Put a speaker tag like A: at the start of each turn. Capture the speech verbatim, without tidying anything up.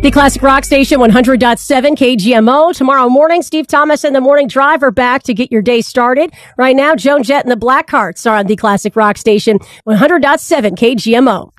A: The Classic Rock Station one hundred point seven K G M O. Tomorrow morning, Steve Thomas and the Morning Drive are back to get your day started. Right now, Joan Jett and the Blackhearts are on the Classic Rock Station one hundred point seven K G M O.